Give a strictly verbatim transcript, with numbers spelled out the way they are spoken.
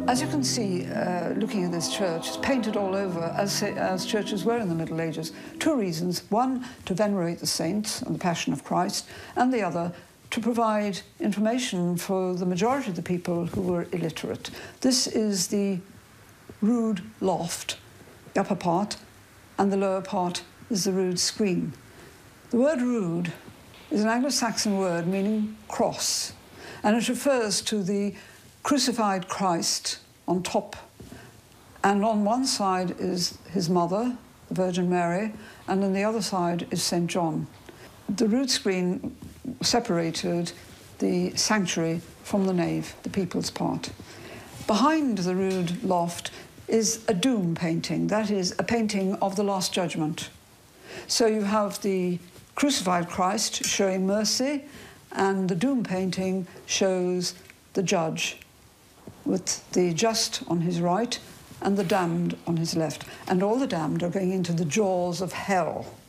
As you can see, uh, looking at this church, it's painted all over, as, as churches were in the Middle Ages. Two reasons. One, to venerate the saints and the Passion of Christ, and the other, to provide information for the majority of the people who were illiterate. This is the rood loft, the upper part, and the lower part is the rood screen. The word rood is an Anglo-Saxon word meaning cross, and it refers to the crucified Christ on top. And on one side is his mother, the Virgin Mary, and on the other side is Saint John. The rood screen separated the sanctuary from the nave, the people's part. Behind the rood loft is a doom painting, that is, a painting of the Last Judgment. So you have the crucified Christ showing mercy, and the doom painting shows the judge, with the just on his right and the damned on his left. And all the damned are going into the jaws of hell.